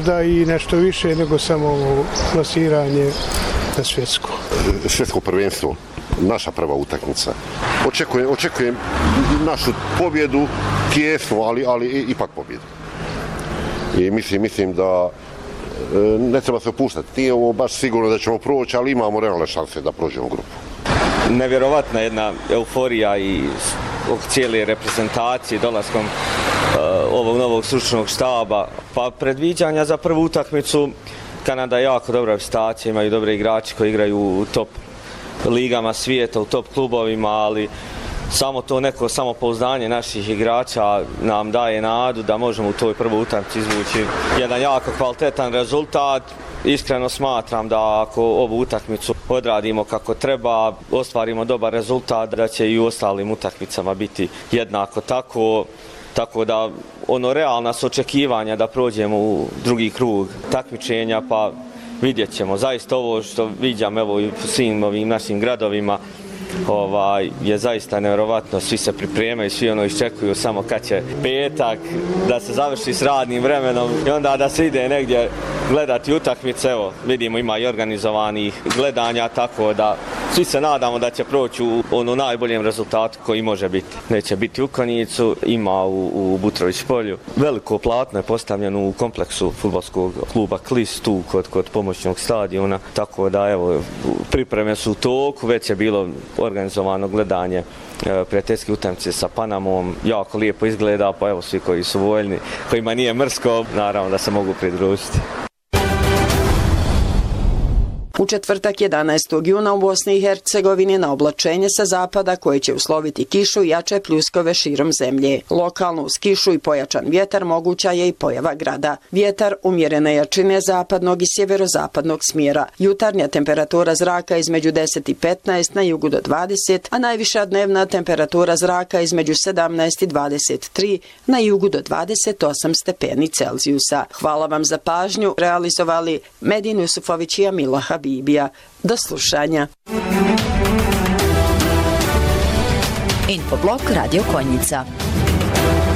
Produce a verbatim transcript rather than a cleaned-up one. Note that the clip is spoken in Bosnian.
možda i nešto više nego samo plasiranje na svjetsko. Svjetsko prvenstvo, naša prva utakmica. Očekujem, očekujem našu pobjedu, tijesno, ali, ali ipak pobjedu. I mislim, mislim da ne treba se opuštati. Nije ovo baš sigurno da ćemo proći, ali imamo realne šanse da prođemo grupu. Nevjerovatna jedna euforija i cijele reprezentacije dolaskom uh, ovog novog stručnog štaba. Pa predviđanja za prvu utakmicu, Kanada je jako dobra stacija, imaju dobre igrači koji igraju u top ligama svijeta, u top klubovima, ali samo to neko samopouzdanje naših igrača nam daje nadu da možemo u toj prvoj utakmici izvući jedan jako kvalitetan rezultat. Iskreno smatram da ako ovu utakmicu odradimo kako treba, ostvarimo dobar rezultat, da će i u ostalim utakmicama biti jednako tako. Tako da ono realna su očekivanja da prođemo u drugi krug takmičenja, pa vidjet ćemo. Zaista ovo što viđam evo i u svim ovim našim gradovima, Ovaj, je zaista nevjerovatno, svi se pripremaju, svi ono iščekuju samo kad će petak, da se završi s radnim vremenom i onda da se ide negdje gledati utakmice. Evo, vidimo ima i organizovanih gledanja, tako da svi se nadamo da će proći u ono najboljem rezultatu koji može biti. Neće biti u Konjicu, ima u, u Butrović polju. Veliko platno je postavljeno u kompleksu fudbalskog kluba Klis, tu kod, kod pomoćnog stadiona, tako da evo, pripreme su u toku, već je bilo organizovano gledanje prijateljske utakmice sa Panamom, jako lijepo izgleda, pa evo svi koji su voljni, kojima nije mrsko, naravno da se mogu pridružiti. U četvrtak jedanaestog juna u Bosni i Hercegovini na oblačenje sa zapada koje će usloviti kišu i jače pljuskove širom zemlje. Lokalno uz kišu i pojačan vjetar moguća je i pojava grada. Vjetar umjerene jačine zapadnog i sjeverozapadnog smjera. Jutarnja temperatura zraka između deset i petnaest, na jugu do dvadeset, a najviša dnevna temperatura zraka između sedamnaest i dvadeset tri, na jugu do dvadeset osam stepeni Celzijusa. Hvala vam za pažnju, realizovali Medin Jusufović i Amila Habib. Do slušanja. Infoblog Radio Konjica.